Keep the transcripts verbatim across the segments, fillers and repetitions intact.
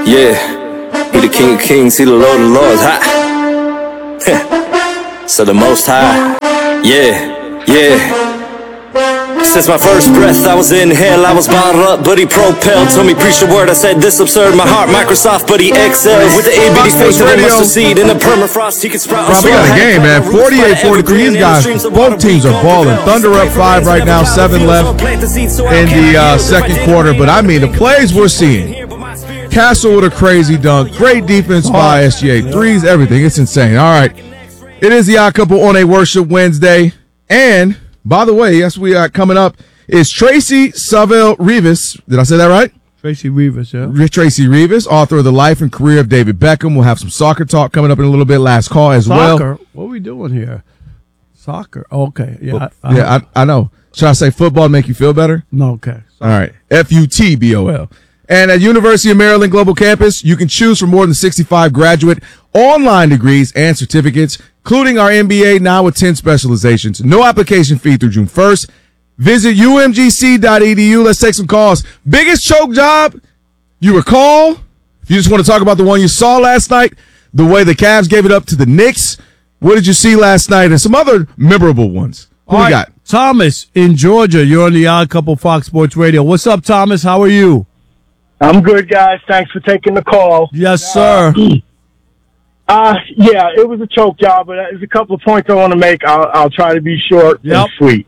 Yeah, he the King of Kings, he the Lord of Lords. Ha. So the Most High. Yeah, yeah. Since my first breath, I was in hell. I was bottled up, but he propelled. Told me preach the word, I said this absurd. My heart, Microsoft, but he excelled. With the A B D face that must succeed. In the permafrost, he could sprout. Rob, we got a game, man. forty-eight forty-three. These guys, both teams are balling. Thunder up five right now, seven left in the uh, second quarter. But I mean, the plays we're seeing. Castle with a crazy dunk. Great defense by S G A. Threes, everything. It's insane. All right. It is the Odd Couple on a Worship Wednesday. And, by the way, yes, we are coming up is Tracy Saville Rivas. Did I say that right? Tracy Rivas, yeah. Tracy Rivas, author of The Life and Career of David Beckham. We'll have some soccer talk coming up in a little bit. Last call as soccer? well. Soccer? What are we doing here? Soccer. Okay. Yeah. Well, I, I yeah, I, I know. Should I say football to make you feel better? No, okay. All right. F U T B O L. And at University of Maryland Global Campus, you can choose from more than sixty-five graduate online degrees and certificates, including our M B A now with ten specializations. No application fee through June first. Visit U M G C dot E D U. Let's take some calls. Biggest choke job you recall? If you just want to talk about the one you saw last night, the way the Cavs gave it up to the Knicks, what did you see last night, and some other memorable ones. Who All we right. got? Thomas in Georgia. You're on the Odd Couple Fox Sports Radio. What's up, Thomas? How are you? I'm good, guys. Thanks for taking the call. Yes, sir. Uh, uh, yeah, it was a choke job, but there's a couple of points I want to make. I'll, I'll try to be short Yep. and sweet.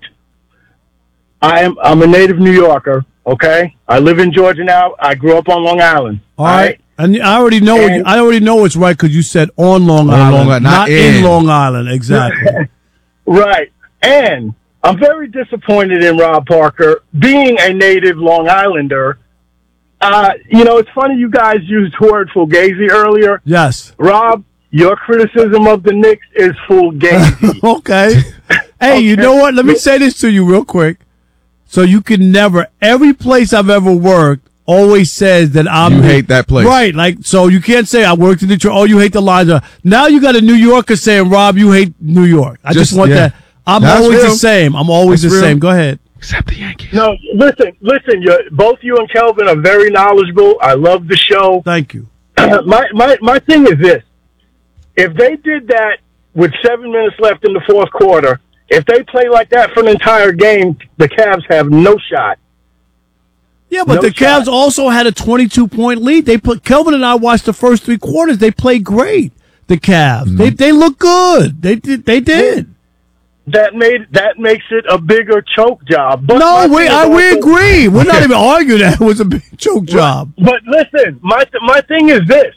I am I'm a native New Yorker, okay? I live in Georgia now. I grew up on Long Island. All right. And I already know And- I already know it's right because you said on Long On Island, Long Island, not, not in. in. Long Island. Exactly. Right. And I'm very disappointed in Rob Parker. Being a native Long Islander, uh, you know, it's funny you guys used the word fugazi earlier. Yes. Rob, your criticism of the Knicks is fugazi. Okay. Hey, you Okay. know what? Let me say this to you real quick. So you can never, every place I've ever worked always says that I'm. You hate that place. Right. Like, so you can't say I worked in Detroit. Oh, you hate the Lions. Now you got a New Yorker saying, Rob, you hate New York. I just, Just- want yeah. that. I'm That's always real. the same. I'm always That's the real. same. Go ahead. Except the Yankees. No, listen, listen. You, both you and Kelvin are very knowledgeable. I love the show. Thank you. my my my thing is this: if they did that with seven minutes left in the fourth quarter, if they play like that for an entire game, the Cavs have no shot. Yeah, but No the Cavs shot. also had a twenty-two point lead. They put Kelvin and I watched the first three quarters. They played great. The Cavs. Mm-hmm. They they look good. They did. They did. That made that makes it a bigger choke job. But No, my we thing is I, we also- agree. We're not even arguing that it was a big choke job. But listen, my th- my thing is this: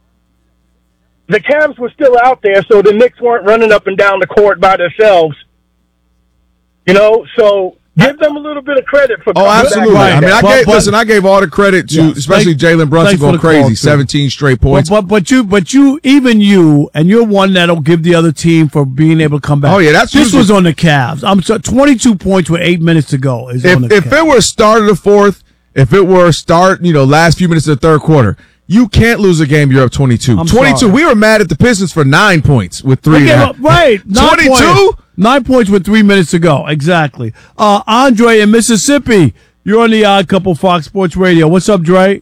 the Cavs were still out there, so the Knicks weren't running up and down the court by themselves. You know, so give them a little bit of credit for. Oh, coming back absolutely. like I mean, I that. But- gave, but- listen, I gave all the credit to, Yeah. especially Thank- Jalen Brunson thanks for going the call, crazy, too. seventeen straight But, points. but but you but you even you and you're one that'll give the other team for being able to come back. Oh, yeah, that's this usually- was on the Cavs. I'm so twenty-two points with eight minutes to go. Is on if the if Cavs. it were start of the fourth, if it were start, you know, last few minutes of the third quarter, you can't lose a game. You're up twenty-two. I'm twenty-two. sorry. We were mad at the Pistons for nine points with three. They and a gave half. up- right. Nine twenty-two? points. Nine points with three minutes to go. Exactly. Uh, Andre in Mississippi. You're on the Odd Couple Fox Sports Radio. What's up, Dre?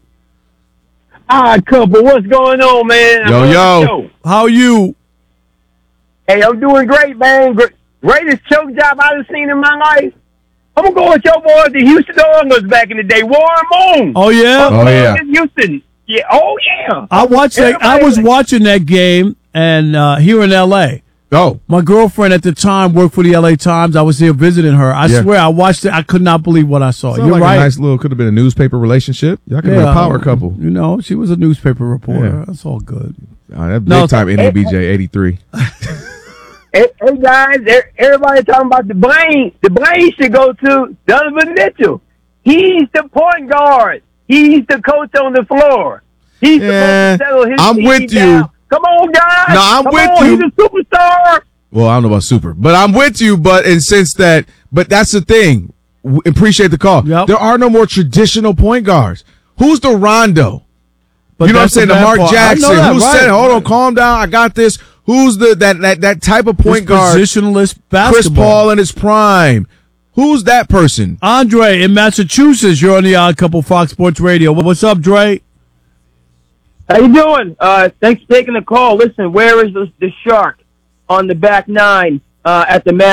Odd Couple, what's going on, man? Yo, I'm on the yo. show. How are you? Hey, I'm doing great, man. Gr- Greatest choke job I've seen in my life. I'm going to go with your boys, the Houston Oilers back in the day. Warren Moon. Oh, yeah? Oh, yeah. In Houston. Yeah. Oh, yeah. I watched that. I was Everybody- watching that game and uh, here in L A. Oh, My girlfriend at the time worked for the L A Times. I was there visiting her. I Yeah. swear, I watched it. I could not believe what I saw. sounds You're like right. a nice little, could have been a newspaper relationship. Y'all could have been a power couple. You know, she was a newspaper reporter. Yeah. That's all good. Oh, that big No, time N A B J eighty-three. Hey, hey, guys, e- everybody talking about the blame. The blame should go to Donovan Mitchell. He's the point guard. He's the coach on the floor. He's Yeah, supposed to settle his I'm team with you. down. Come on, guys. No, I'm Come with on, you. He's a superstar. Well, I don't know about super, but I'm with you. But in sense that, but that's the thing. W- Appreciate the call. Yep. There are no more traditional point guards. Who's the Rondo? But you know what I'm that's the saying? The bad Mark part. I know Jackson. that, Who right, said, "Hold on, right. calm down. I got this." Who's the that that that type of point It's guard? positionless basketball. Chris Paul in his prime. Who's that person? Andre in Massachusetts. You're on the Odd Couple Fox Sports Radio. What's up, Dre? How you doing? Uh, thanks for taking the call. Listen, where is the, the shark on the back nine uh, at the Masters?